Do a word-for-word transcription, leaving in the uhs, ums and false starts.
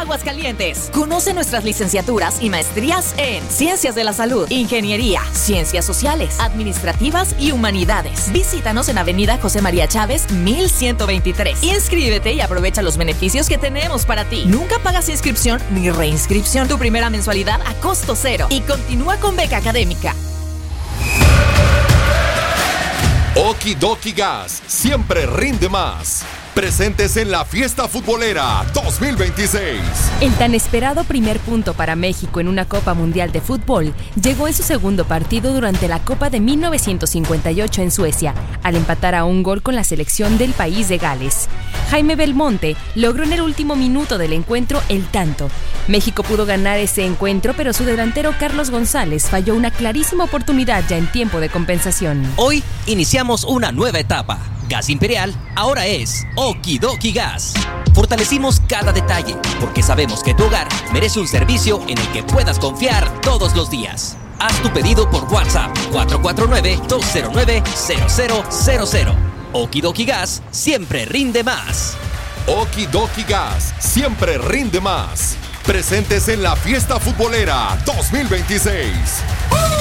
Aguascalientes. Conoce nuestras licenciaturas y maestrías en Ciencias de la Salud, Ingeniería, Ciencias Sociales, Administrativas y Humanidades. Visítanos en Avenida José María Chávez, mil ciento veintitrés. Inscríbete y aprovecha los beneficios que tenemos para ti. Nunca pagas inscripción ni reinscripción. Tu primera mensualidad a costo cero y continúa con beca académica. Okidoki Gas siempre rinde más. Presentes en la Fiesta Futbolera dos mil veintiséis. El tan esperado primer punto para México en una Copa Mundial de Fútbol llegó en su segundo partido durante la Copa de mil novecientos cincuenta y ocho en Suecia, al empatar a un gol con la selección del país de Gales. Jaime Belmonte logró en el último minuto del encuentro el tanto. México pudo ganar ese encuentro, pero su delantero Carlos González falló una clarísima oportunidad ya en tiempo de compensación. Hoy iniciamos una nueva etapa. Gas Imperial ahora es Okidoki Gas. Fortalecimos cada detalle porque sabemos que tu hogar merece un servicio en el que puedas confiar todos los días. Haz tu pedido por WhatsApp cuatro cuatro nueve, dos cero nueve, cero cero cero cero. Okidoki Gas siempre rinde más. Okidoki Gas siempre rinde más. Presentes en la Fiesta Futbolera dos mil veintiséis.